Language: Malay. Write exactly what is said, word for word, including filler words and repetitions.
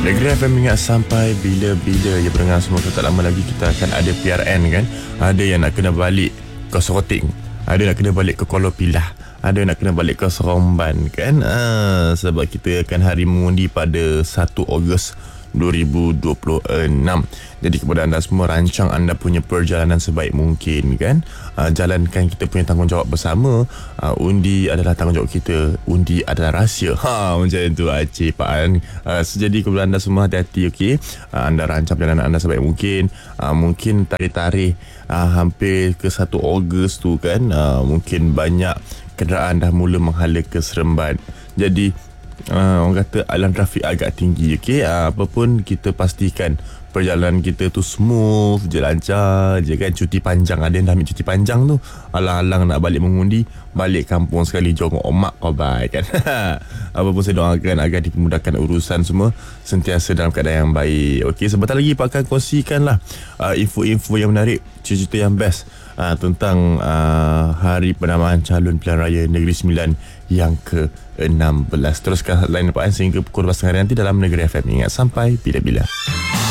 Negeri F M ingat sampai bila-bila ya pendengar semua. Tak lama lagi kita akan ada P R N kan. Ada yang nak kena balik ke Seroteng, ada nak kena balik ke Kuala Pilah, ada nak kena balik ke Seremban kan. Ah, sebab kita akan hari mengundi pada satu Ogos dua ribu dua puluh enam. Jadi kepada anda semua, rancang anda punya perjalanan sebaik mungkin kan. Uh, jalankan kita punya tanggungjawab bersama. uh, Undi adalah tanggungjawab kita. Undi adalah rahsia. Ha, macam tu Aceh Pak An. uh, so, Jadi kepada anda semua, hati-hati okay? uh, Anda rancang perjalanan anda sebaik mungkin. uh, Mungkin tarikh-tarikh uh, hampir ke satu Ogos tu kan. uh, Mungkin banyak kenderaan dah mula menghala ke Seremban. Jadi Uh, orang kata alam trafik agak tinggi. Okay? Uh, apa pun kita pastikan perjalanan kita tu smooth je, lancar je kan. Cuti panjang, ada yang dah ambil cuti panjang tu, alang-alang nak balik mengundi, balik kampung sekali jongok omak kau baik kan. Apa pun saya doakan agar dipermudahkan urusan semua, sentiasa dalam keadaan yang baik. Okey, sebentar lagi Pak akan kongsikan lah uh, info-info yang menarik, cerita yang best uh, tentang uh, hari penamaan calon pilihan raya Negeri Sembilan yang ke enam belas. Teruskan line Pak An sehingga pukul dua belas tengah nanti dalam Negeri F M. Ingat sampai bila-bila.